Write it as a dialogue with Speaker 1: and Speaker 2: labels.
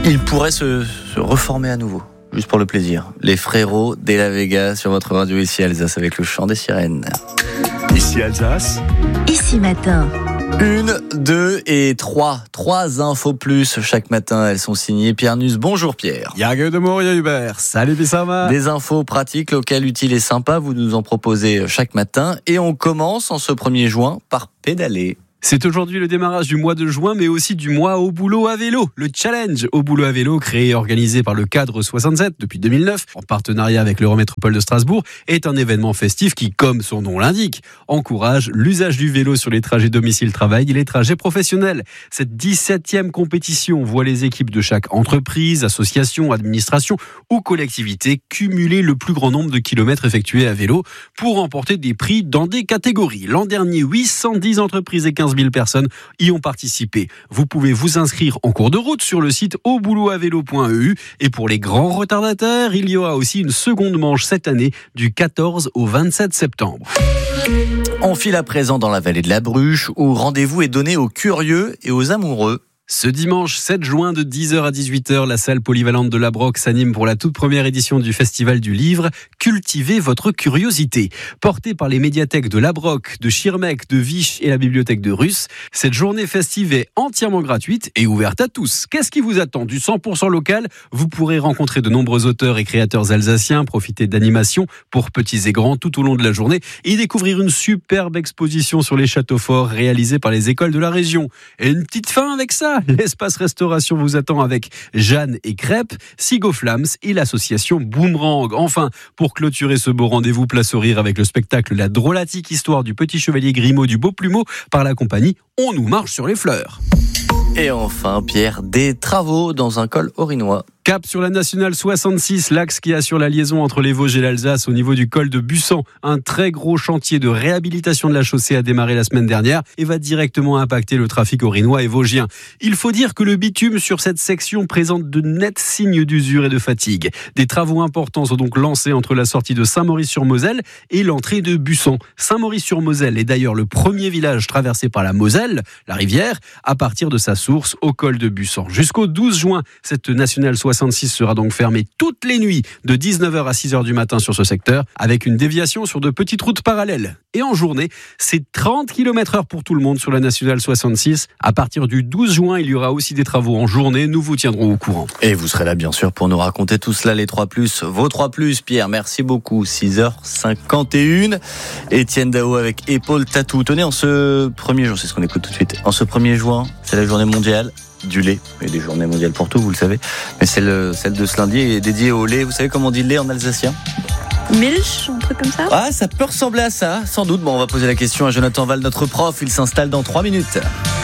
Speaker 1: Il pourrait se reformer à nouveau, juste pour le plaisir. Les frérots de la Vega sur votre radio ici Alsace avec le chant des sirènes.
Speaker 2: Ici Alsace.
Speaker 3: Ici matin.
Speaker 1: 1, 2 et 3. 3 infos plus chaque matin. Elles sont signées Pierre Nuss. Bonjour Pierre.
Speaker 2: Y'a de Moria Hubert. Salut Bissama.
Speaker 1: Des infos pratiques, locales, utiles et sympas. Vous nous en proposez chaque matin. Et on commence en ce 1er juin par pédaler.
Speaker 2: C'est aujourd'hui le démarrage du mois de juin, mais aussi du mois au boulot à vélo. Le challenge au boulot à vélo, créé et organisé par le Cadre 67 depuis 2009, en partenariat avec l'Eurométropole de Strasbourg, est un événement festif qui, comme son nom l'indique, encourage l'usage du vélo sur les trajets domicile-travail et les trajets professionnels. Cette 17e compétition voit les équipes de chaque entreprise, association, administration ou collectivité cumuler le plus grand nombre de kilomètres effectués à vélo pour remporter des prix dans des catégories. L'an dernier, 810 entreprises et 15 000 personnes y ont participé. Vous pouvez vous inscrire en cours de route sur le site auboulotavélo.eu et pour les grands retardataires, il y aura aussi une seconde manche cette année du 14 au 27 septembre.
Speaker 1: On file à présent dans la vallée de la Bruche où rendez-vous est donné aux curieux et aux amoureux.
Speaker 2: Ce dimanche 7 juin de 10h à 18h, la salle polyvalente de La Broc s'anime pour la toute première édition du Festival du Livre. Cultivez votre curiosité. Portée par les médiathèques de La Broc, de Schirmeck, de Vich et la bibliothèque de Russe, cette journée festive est entièrement gratuite et ouverte à tous. Qu'est-ce qui vous attend ? Du 100% local, vous pourrez rencontrer de nombreux auteurs et créateurs alsaciens, profiter d'animations pour petits et grands tout au long de la journée et découvrir une superbe exposition sur les châteaux forts réalisée par les écoles de la région. Et une petite fin avec ça. L'espace restauration vous attend avec Jeanne et Crêpes, Sigo Flams et l'association Boomerang. Enfin, pour clôturer ce beau rendez-vous, place au rire avec le spectacle La drôlatique histoire du petit chevalier Grimaud du Beau Plumeau par la compagnie On nous marche sur les fleurs.
Speaker 1: Et enfin, Pierre, des travaux dans un col orinois.
Speaker 2: Cap sur la nationale 66, l'axe qui assure la liaison entre les Vosges et l'Alsace au niveau du col de Bussan. Un très gros chantier de réhabilitation de la chaussée a démarré la semaine dernière et va directement impacter le trafic orinois et vosgien. Il faut dire que le bitume sur cette section présente de nets signes d'usure et de fatigue. Des travaux importants sont donc lancés entre la sortie de Saint-Maurice-sur-Moselle et l'entrée de Bussan. Saint-Maurice-sur-Moselle est d'ailleurs le premier village traversé par la Moselle, la rivière, à partir de sa source au col de Bussan. Jusqu'au 12 juin, cette nationale 66 sera donc fermée toutes les nuits de 19h à 6h du matin sur ce secteur avec une déviation sur de petites routes parallèles. Et en journée, c'est 30 km/h pour tout le monde sur la nationale 66. À partir du 12 juin, il y aura aussi des travaux en journée. Nous vous tiendrons au courant.
Speaker 1: Et vous serez là bien sûr pour nous raconter tout cela, les 3+, vos 3+, Pierre. Merci beaucoup. 6h51. Étienne Dao avec Épaule Tatou. Tenez, en ce 1er juin, c'est ce qu'on écoute tout de suite. En ce 1er juin, c'est la journée mondiale du lait. Il y a des journées mondiales pour tout, vous le savez. Mais celle de ce lundi est dédiée au lait. Vous savez comment on dit lait en alsacien ?
Speaker 3: Milch, un truc comme ça ?
Speaker 1: Ah, ça peut ressembler à ça, sans doute. Bon, on va poser la question à Jonathan Val, notre prof. Il s'installe dans 3 minutes.